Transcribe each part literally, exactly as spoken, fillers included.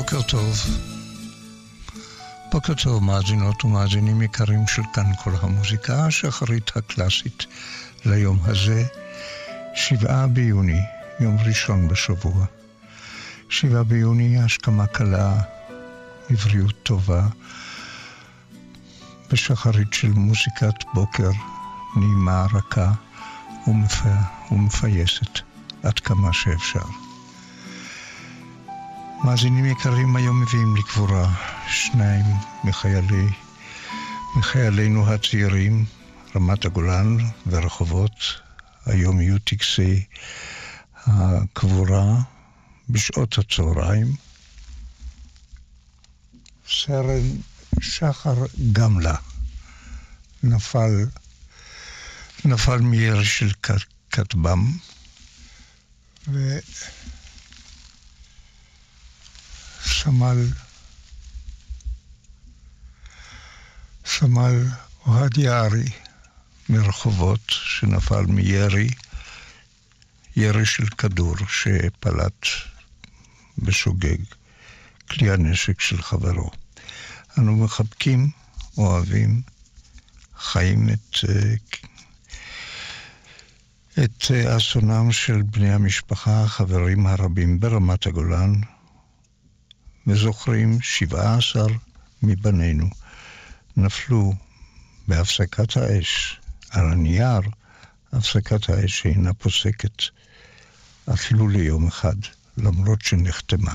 בוקר טוב. בוקר טוב מאזינות ומאזינים יקרים של כאן כל המוזיקה, השחרית הקלאסית ליום הזה, שבעה ביוני, יום ראשון בשבוע. שבעה ביוני, השכמה קלה, עבריות טובה, בשחרית של מוזיקת בוקר, נעימה, רכה ומפ... ומפייסת, עד כמה שאפשר. מאזינים יקרים, היום מביאים לקבורה שניים מחיילי, מחיילינו הצעירים, רמת הגולן ורחובות. היום יהיו טקסי הקבורה בשעות הצהריים. סרן שחר גמלה נפל, נפל מירי של כתבם, ו... סמל, סמל אוהד יערי מרחובות שנפל מירי, ירי של כדור שפלט בשוגג כלי הנשק של חברו. אנו מחבקים, אוהבים, חיים את, את אסונם של בני המשפחה, החברים הרבים ברמת הגולן, וזוכרים שבעה עשר מבנינו נפלו בהפסקת האש. על הנייר, הפסקת האש אינה פוסקת אפילו ליום אחד, למרות שנחתמה.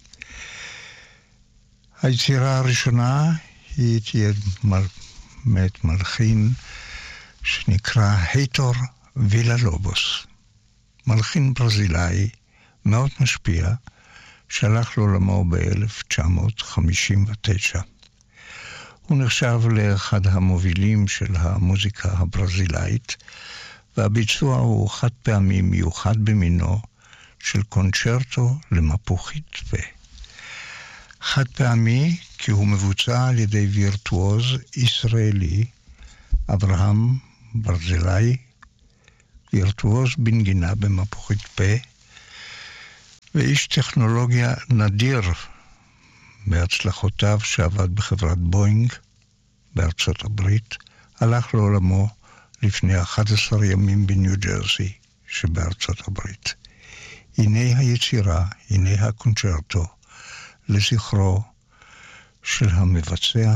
היצירה הראשונה היא תהיה מאת מלחין שנקרא הייטור וילה לובוס. מלחין ברזילאי מאוד משפיע, שהלך לעולמו ב-אלף תשע מאות חמישים ותשע. הוא נחשב לאחד המובילים של המוזיקה הברזילאית, והביצוע הוא חד פעמי מיוחד במינו של קונצ'רטו למפוחית פה. חד פעמי כי הוא מבוצע על ידי וירטואוז ישראלי, אברהם ברזילאי, וירטואוז בנגינה במפוחית פה, ואיש טכנולוגיה נדיר בהצלחותיו שעבד בחברת בוינג בארצות הברית, הלך לעולמו לפני אחד עשר ימים בניו ג'רזי שבארצות הברית. הנה היצירה, הנה הקונצ'רטו לזכרו של המבצע,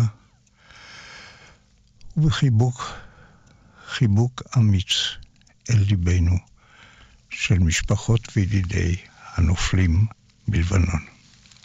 ובחיבוק, חיבוק אמיץ אל ליבנו של משפחות וידידי הנופלים בלבנון.